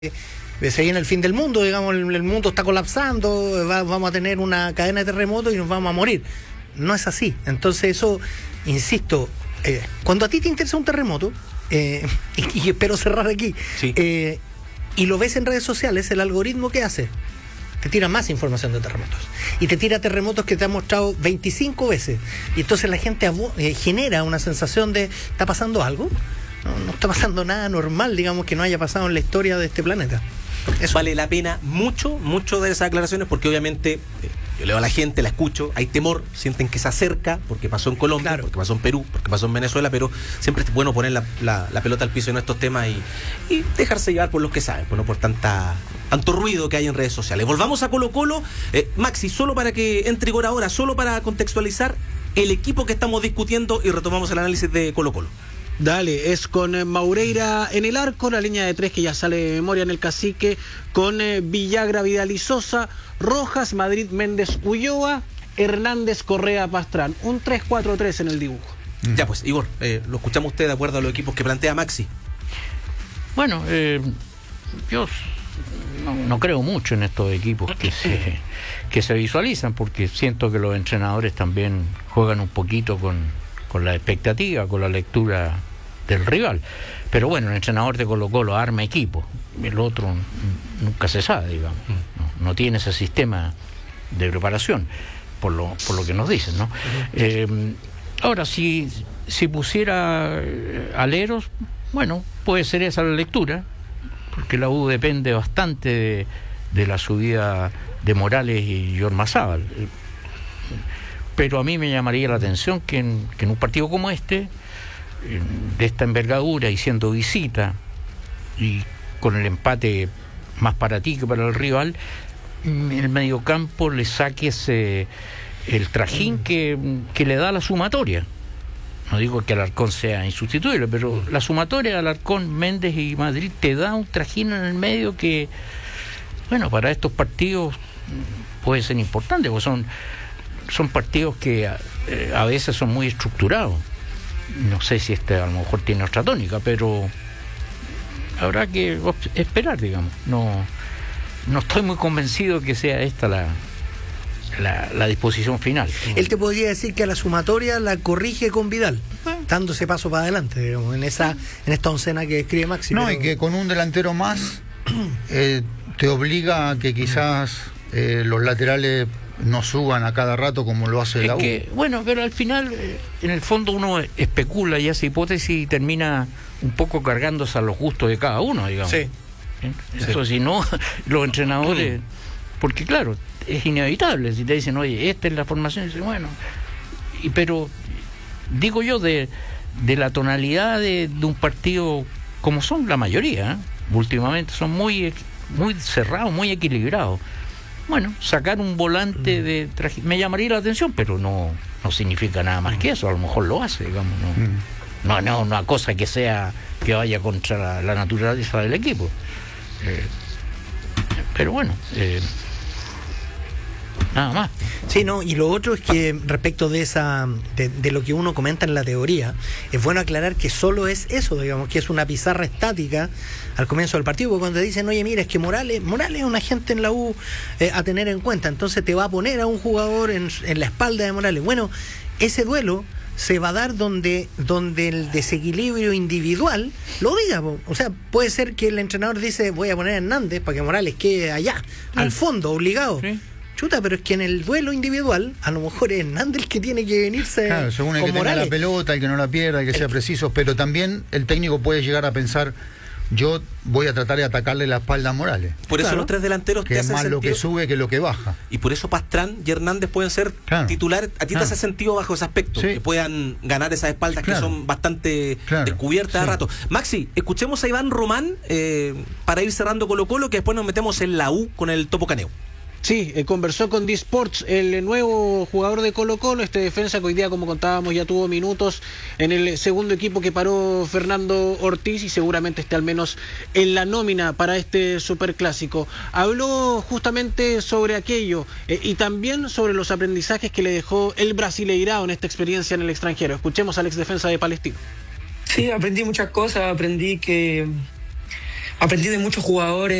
se viene el fin del mundo, digamos, el mundo está colapsando, vamos a tener una cadena de terremotos y nos vamos a morir. No es así. Entonces eso, insisto, cuando a ti te interesa un terremoto, y espero cerrar aquí, sí, y lo ves en redes sociales, el algoritmo ¿qué hace? Te tira más información de terremotos. Y te tira terremotos que te han mostrado 25 veces. Y entonces la gente genera una sensación de, ¿está pasando algo? No está pasando nada normal, digamos, que no haya pasado en la historia de este planeta. Eso vale la pena mucho de esas aclaraciones, porque obviamente yo leo a la gente, la escucho, hay temor, sienten que se acerca, porque pasó en Colombia, claro, porque pasó en Perú, porque pasó en Venezuela, pero siempre es bueno poner la pelota al piso en estos temas y dejarse llevar por los que saben, no por tanto ruido que hay en redes sociales. Volvamos a Colo-Colo. Maxi, solo para que entre Igor ahora, solo para contextualizar el equipo que estamos discutiendo y retomamos el análisis de Colo-Colo. Dale, es con Maureira en el arco, la línea de tres que ya sale de memoria en el Cacique, con Villagra, Vidal y Sosa, Rojas, Madrid, Méndez, Ulloa, Hernández, Correa, Pastrán. Un 3-4-3 en el dibujo. Ya pues, Igor, lo escuchamos usted de acuerdo a los equipos que plantea Maxi. Bueno, yo no creo mucho en estos equipos que se visualizan, porque siento que los entrenadores también juegan un poquito con la expectativa, con la lectura del rival. Pero bueno, el entrenador de Colo-Colo arma equipo, el otro nunca se sabe, digamos. No tiene ese sistema de preparación, por lo que nos dicen, ¿no? Ahora, si pusiera aleros, bueno, puede ser esa la lectura, porque la U depende bastante de la subida de Morales y Ormazábal. Pero a mí me llamaría la atención que en un partido como este, de esta envergadura y siendo visita, y con el empate más para ti que para el rival, el mediocampo le saques el trajín que le da la sumatoria. No digo que Alarcón sea insustituible, pero la sumatoria de Alarcón, Méndez y Madrid te da un trajín en el medio que, bueno, para estos partidos puede ser importante, porque son partidos que a veces son muy estructurados. No sé si a lo mejor tiene otra tónica, pero habrá que esperar, digamos. No estoy muy convencido que sea esta la disposición final. Él te podría decir que a la sumatoria la corrige con Vidal, dándose paso para adelante, digamos, en esta oncena que escribe Maxi. No, y que con un delantero más te obliga a que quizás los laterales no suban a cada rato como lo hace la U. Bueno, pero al final, en el fondo uno especula y hace hipótesis y termina un poco cargándose a los gustos de cada uno, digamos. Sí. Eso si no, los entrenadores, porque claro, es inevitable, si te dicen, oye, esta es la formación, y dicen, bueno, pero digo yo de la tonalidad de un partido, como son la mayoría, últimamente son muy cerrados, muy equilibrados. Bueno, sacar un volante me llamaría la atención, pero no significa nada más que eso. A lo mejor lo hace, digamos. No una cosa que vaya contra la naturaleza del equipo. Pero bueno, nada más. Sí, no, y lo otro es que respecto de lo que uno comenta en la teoría, es bueno aclarar que solo es eso, digamos, que es una pizarra estática al comienzo del partido, porque cuando te dicen, oye, mira, es que Morales es un agente en la U a tener en cuenta, entonces te va a poner a un jugador en la espalda de Morales. Bueno, ese duelo se va a dar donde el desequilibrio individual lo diga. O sea, puede ser que el entrenador dice, voy a poner a Hernández para que Morales quede allá, al fondo, obligado. Sí. Chuta, pero es que en el duelo individual, a lo mejor es Hernández el que tiene que venirse. Claro, según el que tenga la pelota, el que no la pierda, el que sea preciso, pero también el técnico puede llegar a pensar, yo voy a tratar de atacarle la espalda a Morales. Por eso los tres delanteros que te es hacen más sentido, lo que sube que lo que baja. y por eso Pastrán y Hernández pueden ser titulares. A ti te hace sentido bajo ese aspecto, que puedan ganar esas espaldas que son bastante descubiertas a rato. Maxi, escuchemos a Iván Román para ir cerrando Colo-Colo, que después nos metemos en la U con el Topo Caneo. Sí, conversó con D-Sports, el nuevo jugador de Colo-Colo, este defensa que hoy día, como contábamos, ya tuvo minutos en el segundo equipo que paró Fernando Ortiz y seguramente esté al menos en la nómina para este superclásico. Habló justamente sobre aquello y también sobre los aprendizajes que le dejó el Brasileirao en esta experiencia en el extranjero. Escuchemos al ex defensa de Palestino. Sí, aprendí muchas cosas, aprendí que aprendí de muchos jugadores.